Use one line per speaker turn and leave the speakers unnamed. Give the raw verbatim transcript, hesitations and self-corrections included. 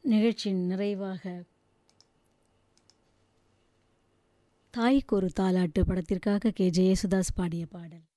நிகழ்ச்சியின் நிறைவாக தாய்க்கு ஒரு தாலாட்டு படத்திற்காக கே ஜே யேசுதாஸ் பாடிய பாடல்.